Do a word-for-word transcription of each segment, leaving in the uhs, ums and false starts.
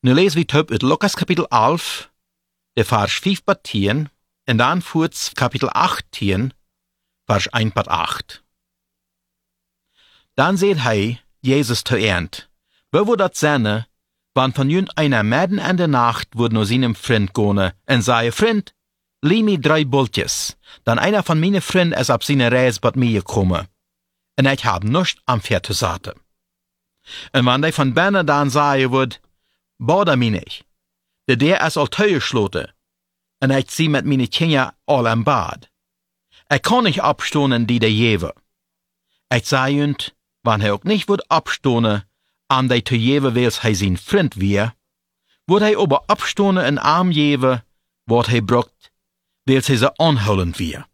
Nu lezen we het uit Lukas kapitel elf, de vers vijf tot tien, en dan voort kapitel achttien, vers één tot acht. Dan zei hij, Jezus te eind, wo wir dat zijn, want van jun einer midden in de nacht wordt naar zijn vriend komen en zei, vriend, lie me drie bultjes, dan einer van mijn vrienden is op zijn reis bij mij gekomen, en ik heb niets am Pferd te zaten. En wanneer hij van binnen dan zei wordt, boder mij niet, de deur is al toegesloten, en ik zie met mijn kinderen al in bad. Ik kan niet opstonen die de jeven. Ik zei junt, wanneer hij ook niet wordt opstonen, aan die te jeven wils hij zijn vriend weer, wordt hij over opstonen en arm jeven, wat hij brokt, wils hij ze aanhouden weer.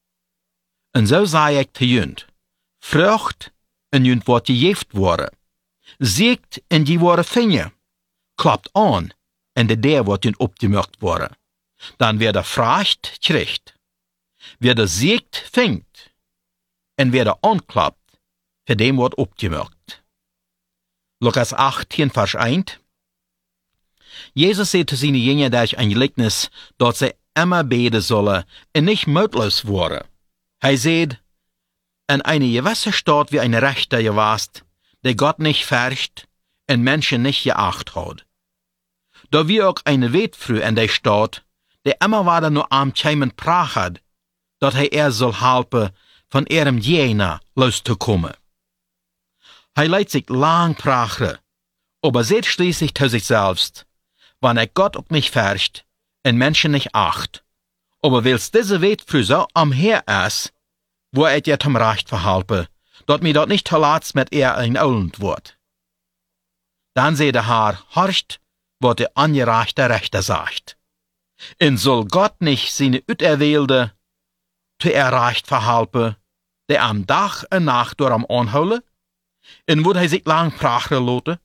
En zo zei ik te junt, vrucht, en junt wordt gejeft worden, ziekt en die worden vinger, klapt aan, en de deur wordt junt opgemerkt worden. Dan wer der vraagt, krijgt. Wer der ziekt, vingt. En wer der aanklapt, voor dem wordt opgemerkt. Lukas achttien, vers één. Jezus zei te zijn jingen durch een gelijkenis, dat zij immer beten zullen en niet moedloos worden. Hij zei, in eine gewisse Stadt wie ein Rechter gewast, der Gott nicht fürcht en Menschen nicht geacht hat. Da wie auch eine Wetfrau in der Stadt, der immer wieder nur am Tjeimen prachet, dat hij er soll helpen van ihrem Jener loszukommen. Hij leidt sich lang prachen, aber seht schließlich zu sich selbst, wann er Gott auch nicht fürcht en Menschen nicht acht, aber wils diese Wetfrau so am Heer ist, wo er dir zum Recht verhalpen, dat mir dort nicht verlatzt mit er ein Oulend wird. Dann seh der Herr, horcht, wat der angereichte Rechter sagt. En soll Gott nicht seine Uterwählte zu erreicht verhalpen, der am Tag en Nacht door am anholen? En wordt hij zich lang prachen laten?